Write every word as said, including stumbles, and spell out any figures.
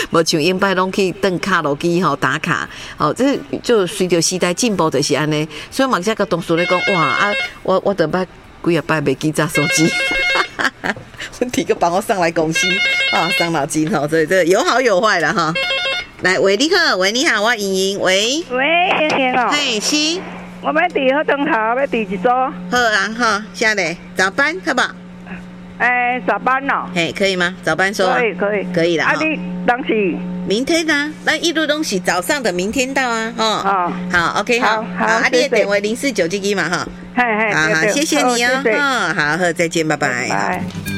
无像应摆拢去登卡路机吼打卡，哦，这就随着时代进步就是安尼。所以嘛，这个同事咧讲，哇啊，我我等摆几啊摆袂记扎手机，提个帮我上来公司啊，伤脑筋吼，所以这个有好有坏啦哈。来，喂，你好，喂，你好，我莹莹，喂， 喂，莹莹哦， 嘿，是， 我要伫好灯头，要伫一组。 好啊，哈，下来早班，好不好？ 哎，早班哦。 嘿，可以吗？早班说、啊、 可以，可以， 可以啦。 啊，你当时明天啊，那一路东西早上的明天到啊，哦， 哦好 ，OK， 好，好，啊，你的电话零四九这个嘛，哈， 嘿嘿， 好好，谢谢你哦， 哦， 好好，再见，拜拜。 拜。